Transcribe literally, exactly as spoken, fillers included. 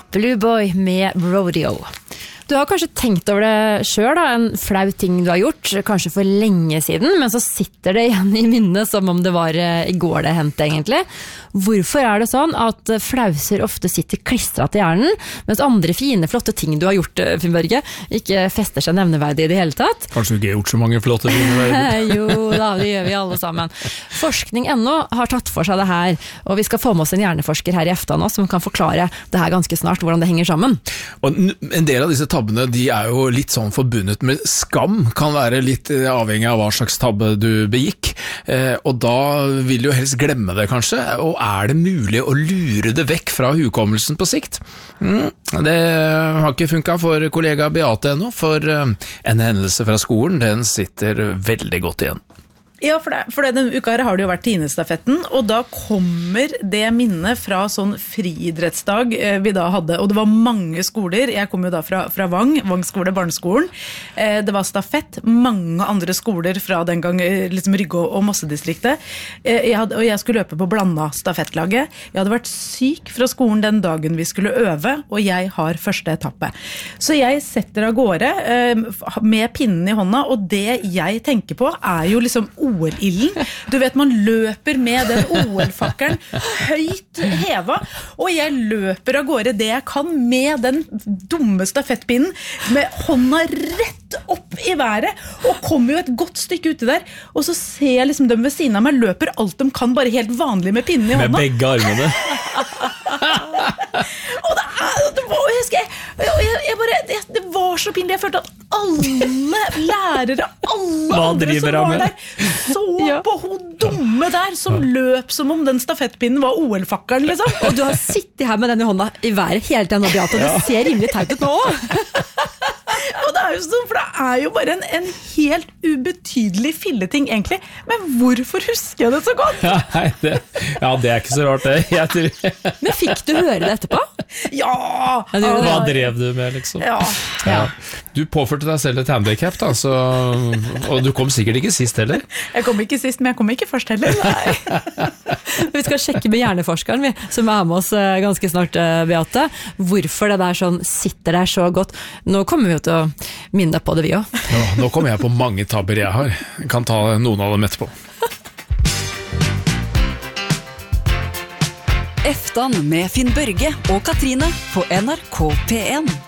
Blue Boy med Rodeo. Du har kanskje tenkt over det selv da, en flau ting du har gjort, kanskje for lenge siden, men så sitter det igjen i minnet som om det var i går det hentet egentlig. Hvorfor er det sånn at flauser ofte sitter klistret til hjernen, mens andre fine, flotte ting du har gjort, Finn Børge, ikke fester seg nevneverdig i det hele tatt? Kanskje du ikke har gjort så mange flotte nevneverdige? Jo da, det gjør vi alle sammen. Forskning ennå har tatt for seg det her, og vi skal få med oss en hjerneforsker her i Efta nå, som kan forklare det her ganske snart, hvordan det henger sammen. Og en del av disse tabbene, de er jo litt sånn forbundet med skam, kan være litt avhengig av hva slags tabbe du begikk, eh, og da vil du jo helst glemme det kanskje, og er det mulig å lure det vekk fra hukommelsen på sikt? Mm, det har ikke funket for kollega Beate ennå, for eh, en hendelse fra skolen, den sitter veldig godt igjen. Ja, for, det, for det, denne uka her har det jo vært Tinestafetten, og da kommer det minnet fra sånn friidrettsdag eh, vi da hadde, og det var mange skoler, jeg kom jo da fra, fra Vang, Vang skole, barneskolen, eh, det var stafett, mange andre skoler fra den gang, liksom Rygge og, og Mossedistriktet, eh, jeg hadde, og jeg skulle løpe på blanda stafettlaget, jeg hadde vært syk fra skolen den dagen vi skulle øve, og jeg har første etappe. Så jeg setter av gårde eh, med pinnen i hånda, og det jeg tenker på er jo liksom O L-ilden. Du vet, man løper med den O L-fakkeren høyt heva, og jeg løper av gårde det jeg kan med den dumme stafettpinnen, med hånda rett opp i været, og kommer jo et godt stykke ute der, og så ser jeg liksom dem ved siden av meg løper alt de kan, bare helt vanlig med pinnen i hånda. Med begge armene. og det, er, det var, jeg husker, jeg, jeg, jeg bare, det, det var så pinlig, jeg følte at alle lærere, alle Hva andre som var med? der, så ja. på hun dumme der, som løp som om den stafettpinnen var O L-fakkeren, liksom. Og du har sittet her med den i hånda i været hele tiden, Beate, og det ser rimelig teit ut nå. Og det er jo sånn, for det er jo bare en, en helt ubetydelig filleting egentlig, men hvorfor husker jeg det så godt? Ja, nei, det, ja, det er ikke så rart det. Jeg tror. Men fikk du høre det etterpå? Ja! ja Hva drev du med, liksom? Ja. ja. Du påførte deg selv et handicap, da, så, og du kom sikkert ikke sist heller. Jeg kom ikke sist, men jeg kom ikke først heller. Nei. Vi skal sjekke med hjerneforskeren, vi, som er med oss ganske snart, Beate, hvorfor det der sånn sitter der så godt. Nå kommer vi jo til å minne deg på det vi også. Ja, nå kommer jeg på mange tabber jeg har. Jeg kan ta noen av dem etterpå. Eftan med Finn Børge og Katrine på N R K P en.